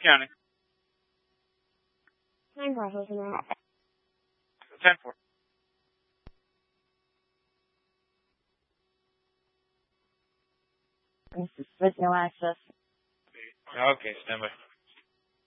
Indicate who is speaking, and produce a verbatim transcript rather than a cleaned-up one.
Speaker 1: County.
Speaker 2: Nine four, who's in that?
Speaker 1: Ten four.
Speaker 2: With no access.
Speaker 1: Okay, stand by.